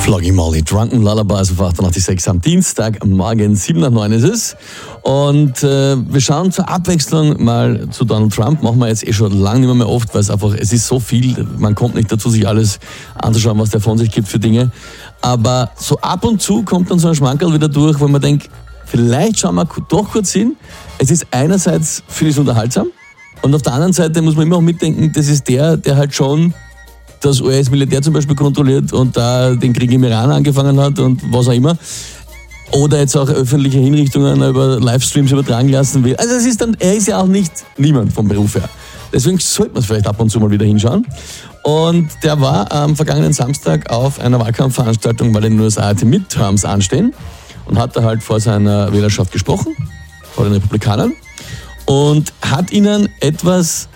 Floggy Molly, Drunken Lullabies auf 88.6 am Dienstagmorgen, 7:09 ist es. Und wir schauen zur Abwechslung mal zu Donald Trump. Machen wir jetzt schon lange nicht mehr oft, weil es ist so viel, man kommt nicht dazu, sich alles anzuschauen, was der von sich gibt für Dinge. Aber so ab und zu kommt dann so ein Schmankerl wieder durch, wo man denkt, vielleicht schauen wir doch kurz hin. Es ist einerseits, finde ich es unterhaltsam, und auf der anderen Seite muss man immer auch mitdenken, das ist der halt schon das US-Militär zum Beispiel kontrolliert und da den Krieg im Iran angefangen hat und was auch immer. Oder jetzt auch öffentliche Hinrichtungen über Livestreams übertragen lassen will. Also er ist ja auch nicht niemand vom Beruf her. Deswegen sollte man es vielleicht ab und zu mal wieder hinschauen. Und der war am vergangenen Samstag auf einer Wahlkampfveranstaltung, weil in den USA die Midterms anstehen, und hat da halt vor seiner Wählerschaft gesprochen, vor den Republikanern, und hat ihnen etwas